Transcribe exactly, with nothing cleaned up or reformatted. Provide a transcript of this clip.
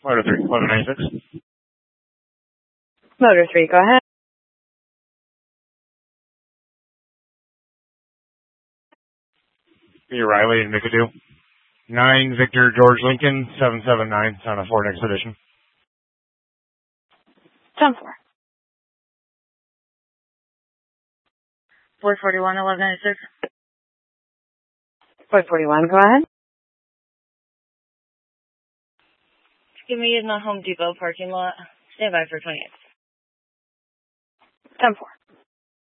Motor three, eleven ninety-six. Motor three, go ahead. Be Riley and Mickadoo. nine Victor George Lincoln, seven seven nine, on a Ford Expedition. ten four. four forty-one, eleven ninety-six. four forty-one, go ahead. Give me in the Home Depot parking lot. Stand by for twenty-eight. ten four.